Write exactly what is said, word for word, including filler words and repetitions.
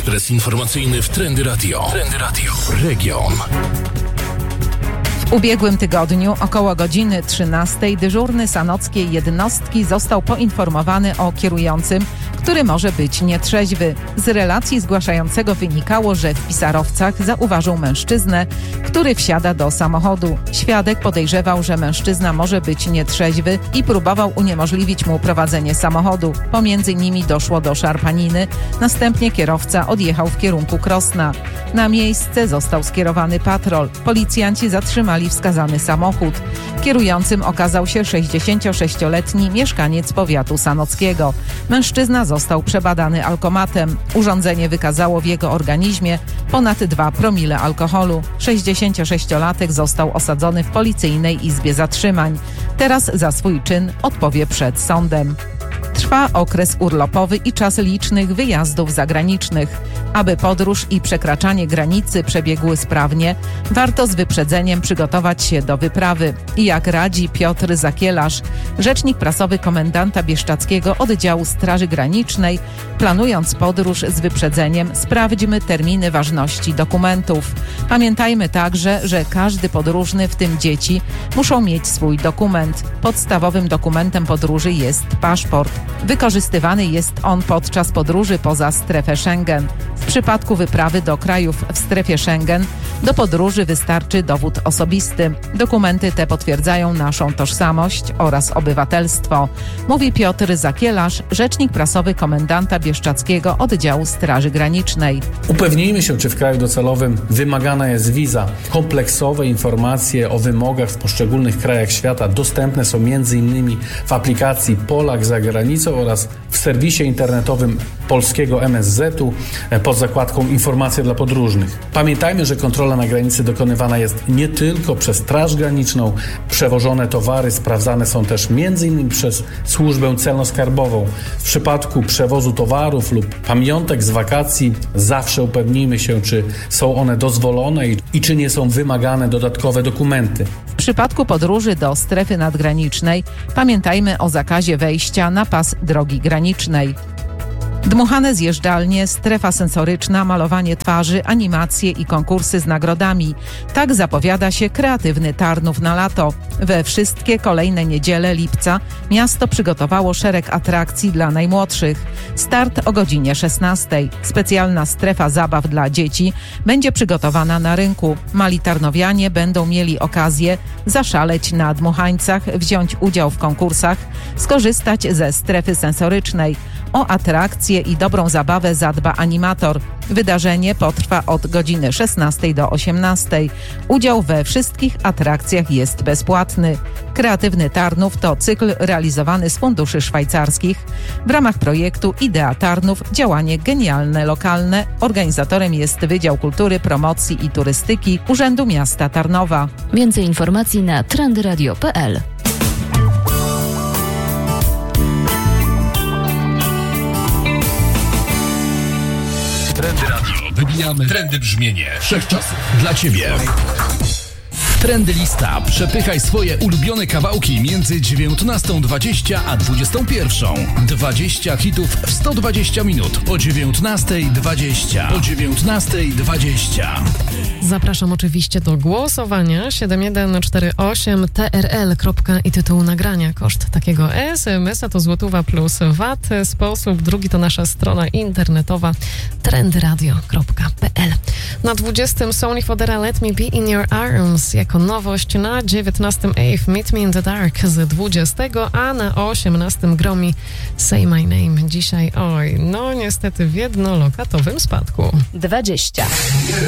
Ekspres informacyjny w Trendy Radio. Trendy Radio. Region. W ubiegłym tygodniu około godziny trzynastej dyżurny sanockiej jednostki został poinformowany o kierującym, który może być nietrzeźwy. Z relacji zgłaszającego wynikało, że w Pisarowcach zauważył mężczyznę, który wsiada do samochodu. Świadek podejrzewał, że mężczyzna może być nietrzeźwy i próbował uniemożliwić mu prowadzenie samochodu. Pomiędzy nimi doszło do szarpaniny, następnie kierowca odjechał w kierunku Krosna. Na miejsce został skierowany patrol. Policjanci zatrzymali wskazany samochód. Kierującym okazał się sześćdziesięciosześcioletni mieszkaniec powiatu sanockiego. Mężczyzna został przebadany alkomatem. Urządzenie wykazało w jego organizmie ponad dwa promile alkoholu. sześćdziesięciosześciolatek został osadzony w policyjnej izbie zatrzymań. Teraz za swój czyn odpowie przed sądem. Trwa okres urlopowy i czas licznych wyjazdów zagranicznych. Aby podróż i przekraczanie granicy przebiegły sprawnie, warto z wyprzedzeniem przygotować się do wyprawy. I jak radzi Piotr Zakielarz, rzecznik prasowy komendanta bieszczadzkiego oddziału Straży Granicznej, planując podróż z wyprzedzeniem, sprawdźmy terminy ważności dokumentów. Pamiętajmy także, że każdy podróżny, w tym dzieci, muszą mieć swój dokument. Podstawowym dokumentem podróży jest paszport. Wykorzystywany jest on podczas podróży poza strefę Schengen. W przypadku wyprawy do krajów w strefie Schengen do podróży wystarczy dowód osobisty. Dokumenty te potwierdzają naszą tożsamość oraz obywatelstwo, mówi Piotr Zakielarz, rzecznik prasowy komendanta bieszczadzkiego oddziału Straży Granicznej. Upewnijmy się, czy w kraju docelowym wymagana jest wiza. Kompleksowe informacje o wymogach w poszczególnych krajach świata dostępne są między innymi w aplikacji Polak za granicą oraz w serwisie internetowym polskiego M S Z u pod zakładką Informacje dla podróżnych. Pamiętajmy, że kontrola na granicy dokonywana jest nie tylko przez Straż Graniczną. Przewożone towary sprawdzane są też m.in. przez Służbę Celno-Skarbową. W przypadku przewozu towarów lub pamiątek z wakacji zawsze upewnijmy się, czy są one dozwolone i, i czy nie są wymagane dodatkowe dokumenty. W przypadku podróży do strefy nadgranicznej pamiętajmy o zakazie wejścia na pas drogi granicznej. Dmuchane zjeżdżalnie, strefa sensoryczna, malowanie twarzy, animacje i konkursy z nagrodami. Tak zapowiada się kreatywny Tarnów na lato. We wszystkie kolejne niedziele lipca miasto przygotowało szereg atrakcji dla najmłodszych. Start o godzinie szesnastej. Specjalna strefa zabaw dla dzieci będzie przygotowana na rynku. Mali tarnowianie będą mieli okazję zaszaleć na dmuchańcach, wziąć udział w konkursach, skorzystać ze strefy sensorycznej. O atrakcje i dobrą zabawę zadba animator. Wydarzenie potrwa od godziny szesnastej do osiemnastej. Udział we wszystkich atrakcjach jest bezpłatny. Kreatywny Tarnów to cykl realizowany z funduszy szwajcarskich. W ramach projektu Idea Tarnów działanie genialne lokalne. Organizatorem jest Wydział Kultury, Promocji i Turystyki Urzędu Miasta Tarnowa. Więcej informacji na trendyradio kropka p l. Trendy Radio. Wybijamy trendy brzmienie wszechczasów dla Ciebie. Trendy Lista. Przepychaj swoje ulubione kawałki między dziewiętnastą dwadzieścia a dwudziestą pierwszą. dwadzieścia hitów w sto dwadzieścia minut. O dziewiętnastej dwadzieścia. O dziewiętnastej dwadzieścia. Zapraszam oczywiście do głosowania. siedem jeden cztery osiem T R L. I tytuł nagrania. Koszt takiego S M S a to złotówa plus V A T. Sposób drugi to nasza strona internetowa trendyradio kropka p l. Na dwudziestym Sony Fodera Let Me Be In Your Arms jako nowość. Na dziewiętnastym Ave Meet Me In The Dark z dwudziestego, a na osiemnastym Gromi Say My Name. Dzisiaj, oj, no niestety w jednolokatowym spadku. dwadzieścia.